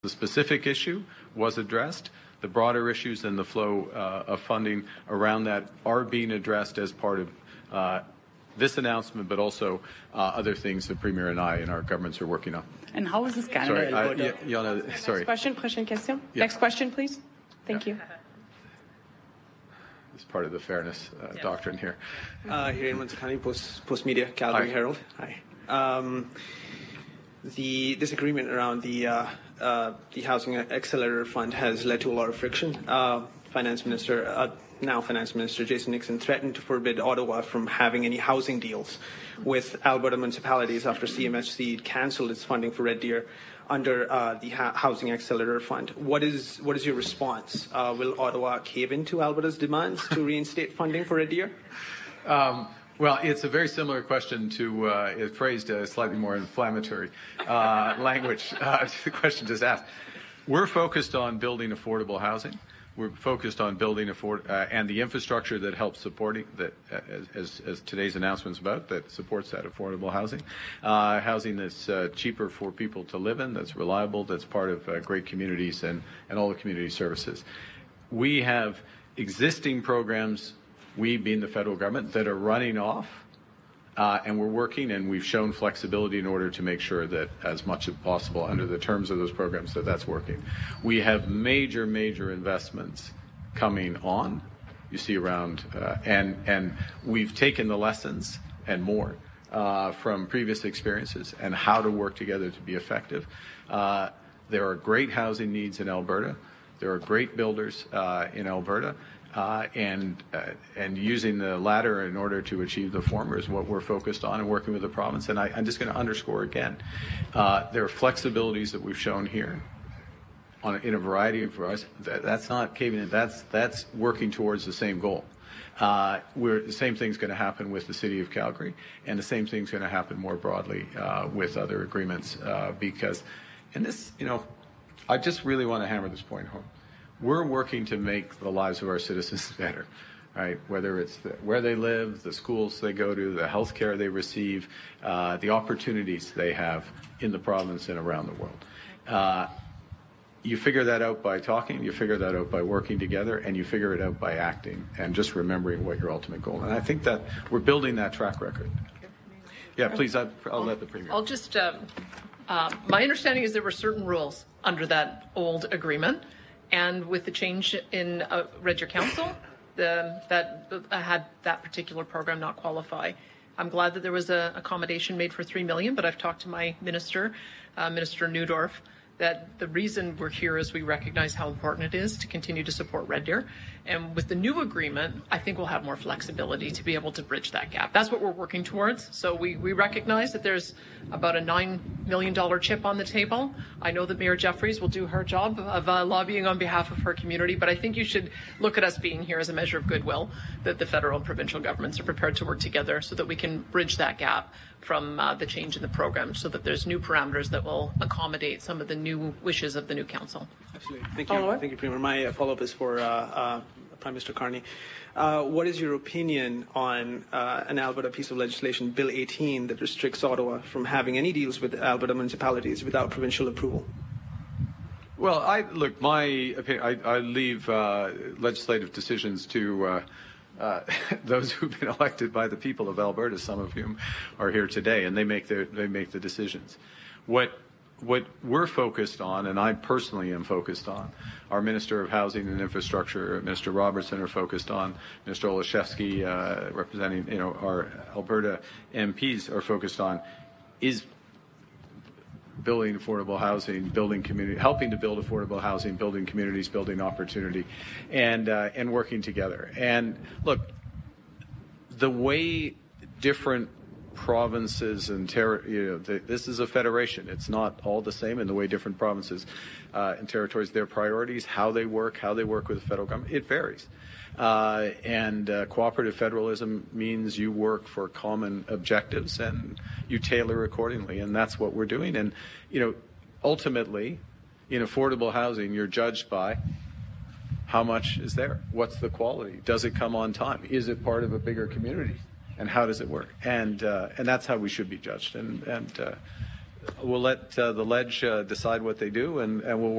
The specific issue was addressed. The broader issues and the flow of funding around that are being addressed as part of this announcement, but also other things the Premier and I and our governments are working on. And how is this Canada? Sorry. Next question, prochaine question. Yeah. Next question, please. Thank you. It's part of the fairness doctrine here. Here in Manzikani, Post Media, Calgary Hi. Herald. Hi. The disagreement around the Housing Accelerator Fund has led to a lot of friction. Finance Minister, now Finance Minister Jason Nixon, threatened to forbid Ottawa from having any housing deals with Alberta municipalities after CMHC cancelled its funding for Red Deer under the Housing Accelerator Fund. What is your response? Will Ottawa cave into Alberta's demands to reinstate funding for Red Deer? Well, it's a very similar question to, it phrased a slightly more inflammatory language to the question just asked. We're focused on building affordable housing. We're focused on building and the infrastructure that helps supporting that, as today's announcement's about, that supports that affordable housing. Housing that's cheaper for people to live in, that's reliable, that's part of great communities and all the community services. We have existing programs, we being the federal government, that are running off, and we're working, and we've shown flexibility in order to make sure that as much as possible under the terms of those programs that's working. We have major investments coming on, you see around, and we've taken the lessons and more from previous experiences and how to work together to be effective. There are great housing needs in Alberta. There are great builders in Alberta. And using the latter in order to achieve the former is what we're focused on and working with the province. And I'm just going to underscore again, there are flexibilities that we've shown here in a variety of us. That's not caving in. That's working towards the same goal. The same thing's going to happen with the City of Calgary, and the same thing's going to happen more broadly with other agreements because, and this, I just really want to hammer this point home. We're working to make the lives of our citizens better, right? Whether it's where they live, the schools they go to, the health care they receive, the opportunities they have in the province and around the world. You figure that out by talking, you figure that out by working together, and you figure it out by acting and just remembering what your ultimate goal is. And I think that we're building that track record. Yeah, please, I'll let the Premier. I'll just, my understanding is there were certain rules under that old agreement. And with the change in Red Deer Council, that had that particular program not qualify. I'm glad that there was an accommodation made for $3 million, but I've talked to my minister, Minister Neudorf, that the reason we're here is we recognize how important it is to continue to support Red Deer. And with the new agreement, I think we'll have more flexibility to be able to bridge that gap. That's what we're working towards. So we recognize that there's about a $9 million chip on the table. I know that Mayor Jeffries will do her job of lobbying on behalf of her community, but I think you should look at us being here as a measure of goodwill, that the federal and provincial governments are prepared to work together so that we can bridge that gap from the change in the program so that there's new parameters that will accommodate some of the new wishes of the new council. Absolutely. Thank you. Thank you, Premier. My follow-up is for Prime Minister Carney. What is your opinion on an Alberta piece of legislation, Bill 18, that restricts Ottawa from having any deals with Alberta municipalities without provincial approval? Well, my opinion, I leave legislative decisions to those who've been elected by the people of Alberta, some of whom are here today, and they make the decisions. What we're focused on, and I personally am focused on, our Minister of Housing and Infrastructure, Minister Robertson, are focused on, Minister Olszewski, representing our Alberta MPs, are focused on, is building affordable housing, building community, helping to build affordable housing, building communities, building opportunity, and working together. And look, the way different provinces and this is a federation. It's not all the same in the way different provinces and territories, their priorities, how they work with the federal government, it varies. And cooperative federalism means you work for common objectives and you tailor accordingly, and that's what we're doing. And ultimately, in affordable housing, you're judged by how much is there, what's the quality, does it come on time, is it part of a bigger community, and how does it work? And that's how we should be judged. And we'll let the ledge decide what they do, and we'll